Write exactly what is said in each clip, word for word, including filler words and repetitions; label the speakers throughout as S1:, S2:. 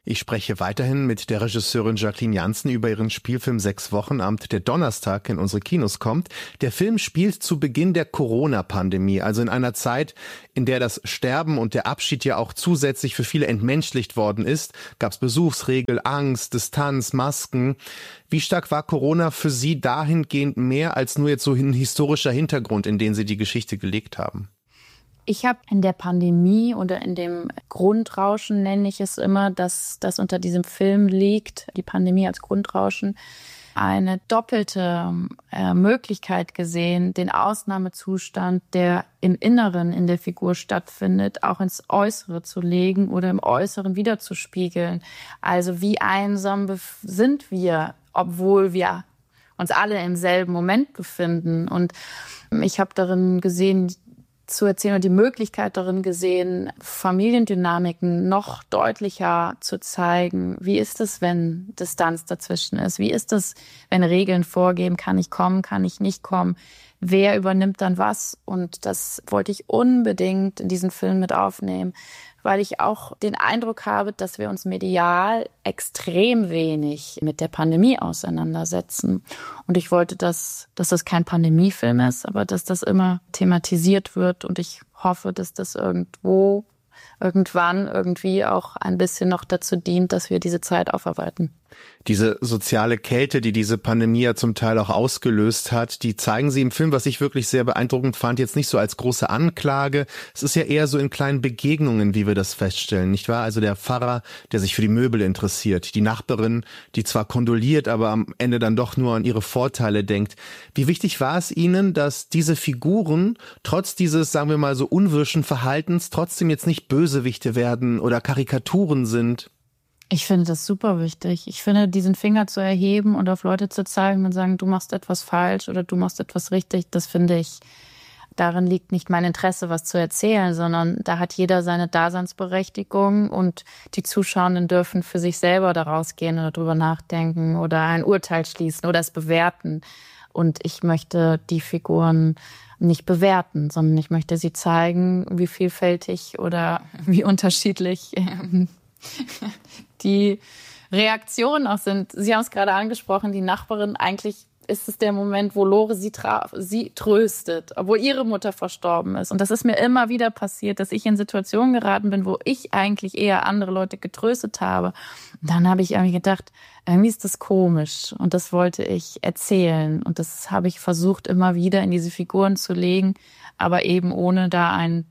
S1: Ich spreche weiterhin mit der Regisseurin Jacqueline Janzen über ihren Spielfilm Sechs Wochenamt, der Donnerstag in unsere Kinos kommt. Der Film spielt zu Beginn der Corona-Pandemie, also in einer Zeit, in der das Sterben und der Abschied ja auch zusätzlich für viele entmenschlicht worden ist. Gab es Besuchsregel, Angst, Distanz, Masken. Wie stark war Corona für Sie dahingehend mehr als nur jetzt so ein historischer Hintergrund, in den Sie die Geschichte gelegt haben?
S2: Ich habe in der Pandemie oder in dem Grundrauschen, nenne ich es immer, dass das unter diesem Film liegt, die Pandemie als Grundrauschen, eine doppelte äh, Möglichkeit gesehen, den Ausnahmezustand, der im Inneren in der Figur stattfindet, auch ins Äußere zu legen oder im Äußeren wiederzuspiegeln. Also wie einsam bef- sind wir, obwohl wir uns alle im selben Moment befinden. Und ich habe darin gesehen, zu erzählen und die Möglichkeit darin gesehen, Familiendynamiken noch deutlicher zu zeigen. Wie ist es, wenn Distanz dazwischen ist? Wie ist es, wenn Regeln vorgeben, kann ich kommen, kann ich nicht kommen? Wer übernimmt dann was? Und das wollte ich unbedingt in diesen Film mit aufnehmen, weil ich auch den Eindruck habe, dass wir uns medial extrem wenig mit der Pandemie auseinandersetzen. Und ich wollte, dass, dass das kein Pandemiefilm ist, aber dass das immer thematisiert wird. Und ich hoffe, dass das irgendwo, irgendwann irgendwie auch ein bisschen noch dazu dient, dass wir diese Zeit aufarbeiten.
S1: Diese soziale Kälte, die diese Pandemie ja zum Teil auch ausgelöst hat, die zeigen Sie im Film, was ich wirklich sehr beeindruckend fand, jetzt nicht so als große Anklage. Es ist ja eher so in kleinen Begegnungen, wie wir das feststellen, nicht wahr? Also der Pfarrer, der sich für die Möbel interessiert, die Nachbarin, die zwar kondoliert, aber am Ende dann doch nur an ihre Vorteile denkt. Wie wichtig war es Ihnen, dass diese Figuren trotz dieses, sagen wir mal so, unwirschen Verhaltens trotzdem jetzt nicht Bösewichte werden oder Karikaturen sind?
S2: Ich finde das super wichtig. Ich finde, diesen Finger zu erheben und auf Leute zu zeigen und sagen, du machst etwas falsch oder du machst etwas richtig, das finde ich, darin liegt nicht mein Interesse, was zu erzählen, sondern da hat jeder seine Daseinsberechtigung und die Zuschauenden dürfen für sich selber daraus gehen oder drüber nachdenken oder ein Urteil schließen oder es bewerten. Und ich möchte die Figuren nicht bewerten, sondern ich möchte sie zeigen, wie vielfältig oder wie unterschiedlich die Reaktionen auch sind. Sie haben es gerade angesprochen, die Nachbarin, eigentlich ist es der Moment, wo Lore sie, tra- sie tröstet, obwohl ihre Mutter verstorben ist. Und das ist mir immer wieder passiert, dass ich in Situationen geraten bin, wo ich eigentlich eher andere Leute getröstet habe. Und dann habe ich irgendwie gedacht, irgendwie ist das komisch. Und das wollte ich erzählen. Und das habe ich versucht, immer wieder in diese Figuren zu legen, aber eben ohne da ein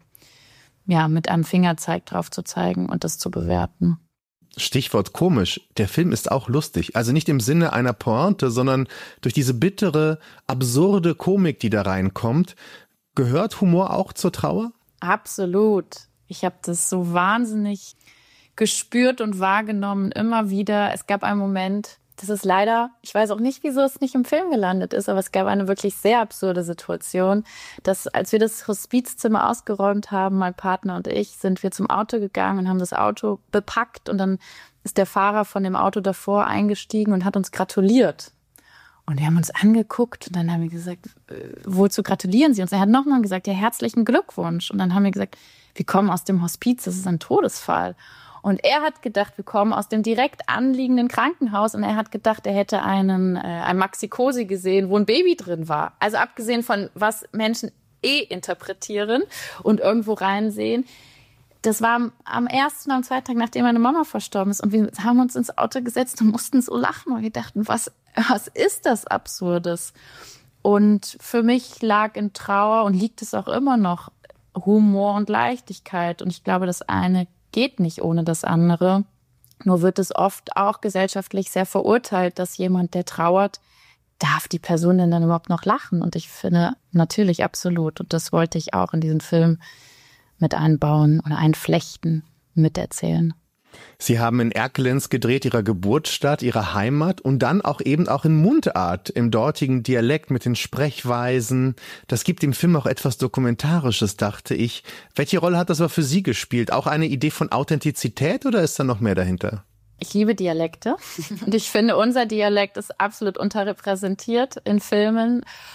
S2: ja, mit einem Fingerzeig drauf zu zeigen und das zu bewerten.
S1: Stichwort komisch. Der Film ist auch lustig. Also nicht im Sinne einer Pointe, sondern durch diese bittere, absurde Komik, die da reinkommt. Gehört Humor auch zur Trauer?
S2: Absolut. Ich habe das so wahnsinnig gespürt und wahrgenommen, immer wieder. Es gab einen Moment, das ist leider, ich weiß auch nicht, wieso es nicht im Film gelandet ist, aber es gab eine wirklich sehr absurde Situation, dass als wir das Hospizzimmer ausgeräumt haben, mein Partner und ich, sind wir zum Auto gegangen und haben das Auto bepackt und dann ist der Fahrer von dem Auto davor eingestiegen und hat uns gratuliert. Und wir haben uns angeguckt und dann haben wir gesagt, wozu gratulieren Sie uns? Er hat nochmal gesagt, ja, herzlichen Glückwunsch. Und dann haben wir gesagt, wir kommen aus dem Hospiz, das ist ein Todesfall. Und er hat gedacht, wir kommen aus dem direkt anliegenden Krankenhaus. Und er hat gedacht, er hätte einen, äh, ein Maxi-Cosi gesehen, wo ein Baby drin war. Also abgesehen von, was Menschen eh interpretieren und irgendwo reinsehen. Das war am, am ersten und am zweiten Tag, nachdem meine Mama verstorben ist. Und wir haben uns ins Auto gesetzt und mussten so lachen. Und wir dachten, was, was ist das Absurdes? Und für mich lag in Trauer und liegt es auch immer noch Humor und Leichtigkeit. Und ich glaube, das eine geht nicht ohne das andere. Nur wird es oft auch gesellschaftlich sehr verurteilt, dass jemand, der trauert, darf die Person denn dann überhaupt noch lachen? Und ich finde, natürlich absolut. Und das wollte ich auch in diesem Film mit einbauen oder einflechten, miterzählen.
S1: Sie haben in Erkelenz gedreht, Ihrer Geburtsstadt, Ihrer Heimat und dann auch eben auch in Mundart, im dortigen Dialekt mit den Sprechweisen. Das gibt dem Film auch etwas Dokumentarisches, dachte ich. Welche Rolle hat das aber für Sie gespielt? Auch eine Idee von Authentizität oder ist da noch mehr dahinter?
S2: Ich liebe Dialekte und ich finde, unser Dialekt ist absolut unterrepräsentiert in Filmen.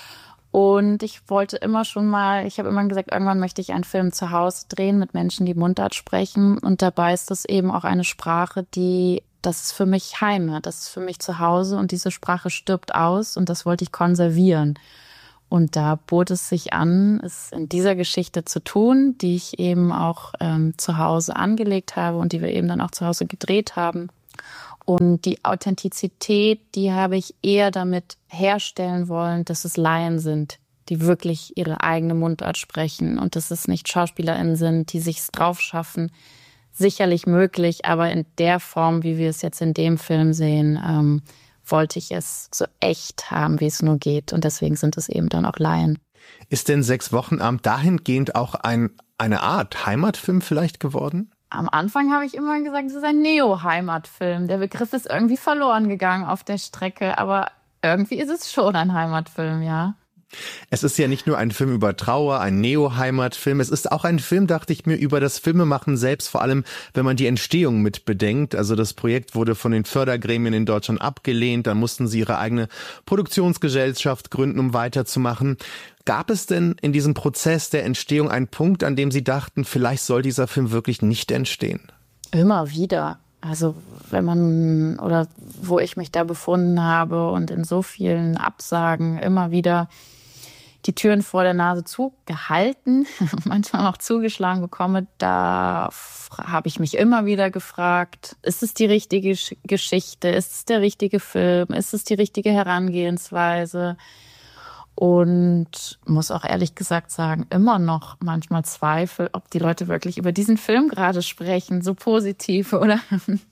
S2: Und ich wollte immer schon mal, ich habe immer gesagt, irgendwann möchte ich einen Film zu Hause drehen mit Menschen, die Mundart sprechen. Und dabei ist das eben auch eine Sprache, die, das ist für mich Heimat, das ist für mich zu Hause und diese Sprache stirbt aus und das wollte ich konservieren. Und da bot es sich an, es in dieser Geschichte zu tun, die ich eben auch ähm, zu Hause angelegt habe und die wir eben dann auch zu Hause gedreht haben. Und die Authentizität, die habe ich eher damit herstellen wollen, dass es Laien sind, die wirklich ihre eigene Mundart sprechen und dass es nicht SchauspielerInnen sind, die sich's drauf schaffen. Sicherlich möglich, aber in der Form, wie wir es jetzt in dem Film sehen, ähm, wollte ich es so echt haben, wie es nur geht. Und deswegen sind es eben dann auch Laien.
S1: Ist denn Sechs Wochenabend dahingehend auch ein, eine Art Heimatfilm vielleicht geworden?
S2: Am Anfang habe ich immer gesagt, es ist ein Neo-Heimatfilm. Der Begriff ist irgendwie verloren gegangen auf der Strecke, aber irgendwie ist es schon ein Heimatfilm, ja.
S1: Es ist ja nicht nur ein Film über Trauer, ein Neo-Heimatfilm. Es ist auch ein Film, dachte ich mir, über das Filmemachen selbst, vor allem, wenn man die Entstehung mit bedenkt. Also das Projekt wurde von den Fördergremien in Deutschland abgelehnt. Dann mussten sie ihre eigene Produktionsgesellschaft gründen, um weiterzumachen. Gab es denn in diesem Prozess der Entstehung einen Punkt, an dem Sie dachten, vielleicht soll dieser Film wirklich nicht entstehen?
S2: Immer wieder. Also wenn man, oder wo ich mich da befunden habe und in so vielen Absagen immer wieder die Türen vor der Nase zugehalten, manchmal auch zugeschlagen bekomme, da habe ich mich immer wieder gefragt, ist es die richtige Geschichte, ist es der richtige Film, ist es die richtige Herangehensweise? Und muss auch ehrlich gesagt sagen, immer noch manchmal Zweifel, ob die Leute wirklich über diesen Film gerade sprechen, so positiv, oder?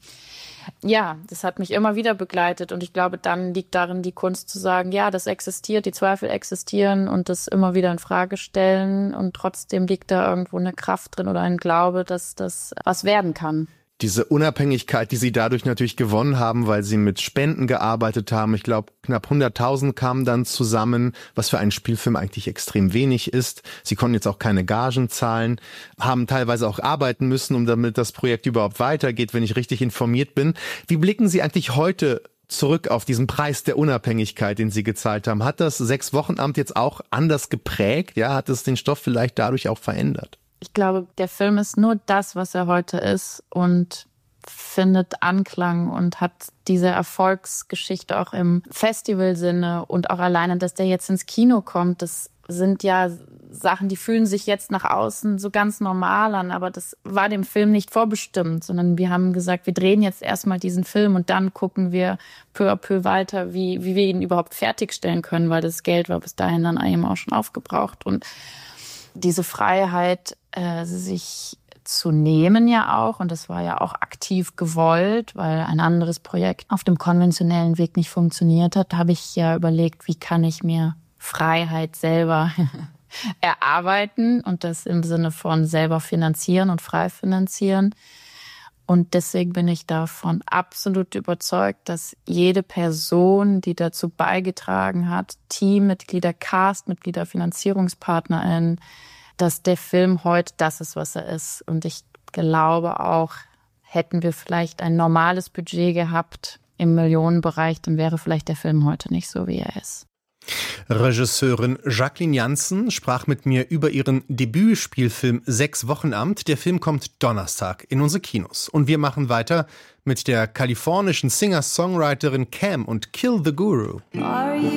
S2: Ja, das hat mich immer wieder begleitet und ich glaube, dann liegt darin die Kunst zu sagen, ja, das existiert, die Zweifel existieren und das immer wieder in Frage stellen und trotzdem liegt da irgendwo eine Kraft drin oder ein Glaube, dass das was werden kann.
S1: Diese Unabhängigkeit, die Sie dadurch natürlich gewonnen haben, weil Sie mit Spenden gearbeitet haben. Ich glaube, knapp hunderttausend kamen dann zusammen, was für einen Spielfilm eigentlich extrem wenig ist. Sie konnten jetzt auch keine Gagen zahlen, haben teilweise auch arbeiten müssen, um damit das Projekt überhaupt weitergeht, wenn ich richtig informiert bin. Wie blicken Sie eigentlich heute zurück auf diesen Preis der Unabhängigkeit, den Sie gezahlt haben? Hat das Sechs-Wochen-Amt jetzt auch anders geprägt? Ja, hat es den Stoff vielleicht dadurch auch verändert?
S2: Ich glaube, der Film ist nur das, was er heute ist und findet Anklang und hat diese Erfolgsgeschichte auch im Festivalsinne und auch alleine, dass der jetzt ins Kino kommt, das sind ja Sachen, die fühlen sich jetzt nach außen so ganz normal an, aber das war dem Film nicht vorbestimmt, sondern wir haben gesagt, wir drehen jetzt erstmal diesen Film und dann gucken wir peu à peu weiter, wie, wie wir ihn überhaupt fertigstellen können, weil das Geld war bis dahin dann eben auch schon aufgebraucht und diese Freiheit, äh, sich zu nehmen ja auch, und das war ja auch aktiv gewollt, weil ein anderes Projekt auf dem konventionellen Weg nicht funktioniert hat, habe ich ja überlegt, wie kann ich mir Freiheit selber erarbeiten und das im Sinne von selber finanzieren und frei finanzieren. Und deswegen bin ich davon absolut überzeugt, dass jede Person, die dazu beigetragen hat, Teammitglieder, Castmitglieder, FinanzierungspartnerInnen, dass der Film heute das ist, was er ist. Und ich glaube auch, hätten wir vielleicht ein normales Budget gehabt im Millionenbereich, dann wäre vielleicht der Film heute nicht so, wie er ist.
S1: Regisseurin Jacqueline Janssen sprach mit mir über ihren Debütspielfilm Sechs-Wochen-Amt. Der Film kommt Donnerstag in unsere Kinos. Und wir machen weiter mit der kalifornischen Singer-Songwriterin Cam und Kill the Guru.